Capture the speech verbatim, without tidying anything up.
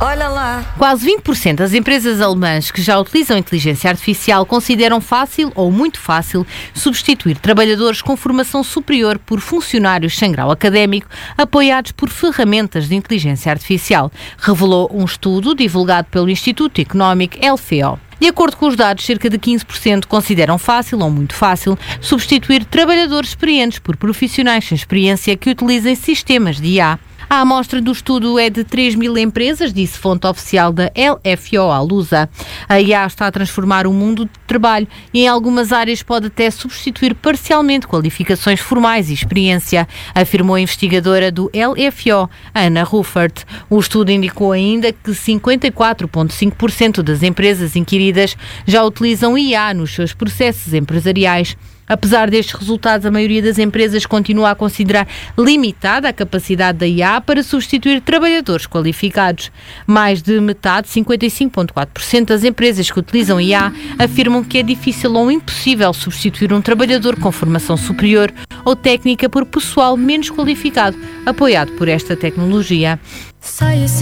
Olha lá. Quase vinte por cento das empresas alemãs que já utilizam inteligência artificial consideram fácil ou muito fácil substituir trabalhadores com formação superior por funcionários sem grau académico apoiados por ferramentas de inteligência artificial, revelou um estudo divulgado pelo Instituto Económico L F O. De acordo com os dados, cerca de quinze por cento consideram fácil ou muito fácil substituir trabalhadores experientes por profissionais sem experiência que utilizem sistemas de I A. A amostra do estudo é de três mil empresas, disse fonte oficial da L F O à Lusa. A I A está a transformar o mundo de trabalho e em algumas áreas pode até substituir parcialmente qualificações formais e experiência, afirmou a investigadora do L F O, Ana Ruffert. O estudo indicou ainda que cinquenta e quatro vírgula cinco por cento das empresas inquiridas já utilizam I A nos seus processos empresariais. Apesar destes resultados, a maioria das empresas continua a considerar limitada a capacidade da I A para substituir trabalhadores qualificados. Mais de metade, cinquenta e cinco vírgula quatro por cento das empresas que utilizam I A afirmam que é difícil ou impossível substituir um trabalhador com formação superior ou técnica por pessoal menos qualificado, apoiado por esta tecnologia.